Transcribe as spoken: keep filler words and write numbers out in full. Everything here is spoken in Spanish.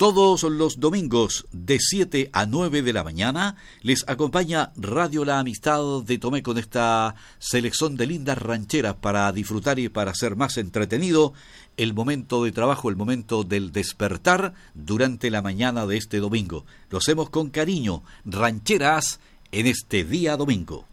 Todos los domingos de siete a nueve de la mañana les acompaña Radio La Amistad de Tomé con esta selección de lindas rancheras para disfrutar y para hacer más entretenido el momento de trabajo, el momento del despertar durante la mañana de este domingo. Lo hacemos con cariño, rancheras en este día domingo.